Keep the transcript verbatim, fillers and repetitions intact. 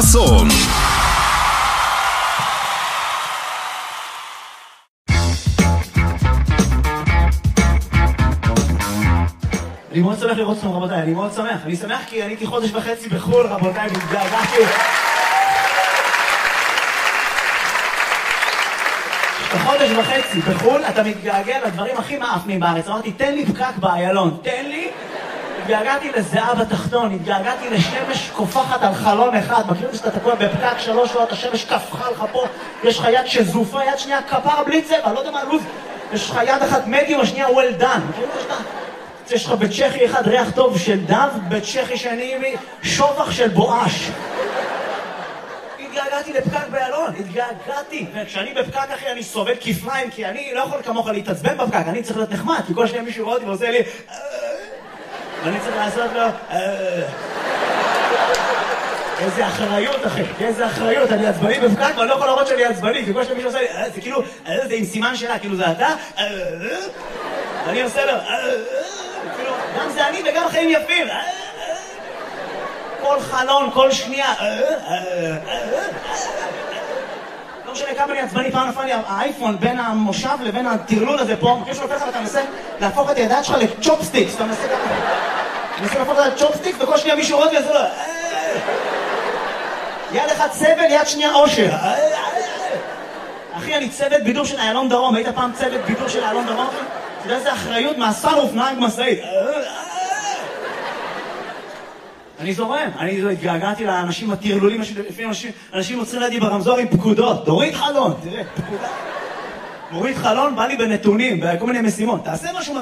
חסון. אני מאוד שמח לראות אתכם רבותיי, אני מאוד שמח. אני שמח כי אני הייתי חודש וחצי בחול רבותיי, והתגעגעתי. בחודש וחצי בחול אתה מתגעגע לדברים הכי מאפנים בארץ. אמרתי תן לי פקק באיילון, תן לי. התגעגעתי לזהב התחתון, התגעגעתי לשמש קופחת על חלון אחד. מכירים שאתה תקוע בפקק שלוש שעות, השמש קפחה לך פה, יש לך יד שזופה, יד שנייה כפר בלי צבע, לא יודע מה לוז. יש לך יד אחת מדיום, השנייה well done. מכירים שאתה... יש לך בצ'כי אחד ריח טוב של דב, בצ'כי שני שופח של בואש. התגעגעתי לפקק באלון, התגעגעתי. וכשאני בפקק אחי אני סובל כפליים, כי אני לא יכול כמוך להתעצבן בפקק, אני צריך להיות נחמד, כי כל שניה מישהו רואה אותי ועושה לי ואני צריך לעשות לו איזה אחריות אחי, איזה אחריות, אני עצבני בפקק ואני לא יכול להראות שאני עצבני, כי כל שניה מישהו עושה לי זה כאילו, זה עם סימן שלה, כאילו זה אתה ואני עושה לו גם זה אני וגם חיים יפים. כל חלון, כל שנייה. לא משנה כמה אני עצבני, פעם נפל לי האייפון בין המושב לבין הטרלול הזה פה. מכיר שהוא נופל לך ואתה מנסה להפוך את הידיים שלך לצ'ופסטיקס. אתה מנסה להפוך את הצ'ופסטיקס וכל שנייה מישהו רואה וזה לא. יד אחד סבל, יד שנייה אושר. אחי, אני צוות בידור של איילון דרום. היית פעם צוות בידור של איילון דרום? אתה יודע איזה אחריות מהספר ופנאי משאית. אני זורם, אני התגעגעתי לאנשים הטרלולים, לפעמים אנשים עוצרים לידי ברמזור עם פקודות. תוריד חלון, תראה, פקודה. תוריד חלון, בא לי בנתונים, בכל מיני משימות. תעשה משהו